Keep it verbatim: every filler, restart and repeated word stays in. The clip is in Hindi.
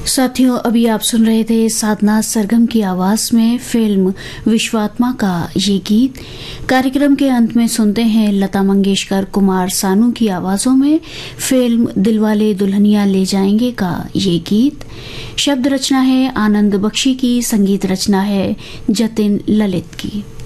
साथियों, अभी आप सुन रहे थे साधना सरगम की आवाज में फिल्म विश्वात्मा का ये गीत। कार्यक्रम के अंत में सुनते हैं लता मंगेशकर, कुमार सानू की आवाजों में फिल्म दिलवाले दुल्हनिया ले जाएंगे का ये गीत। शब्द रचना है आनंद बख्शी की, संगीत रचना है जतिन ललित की।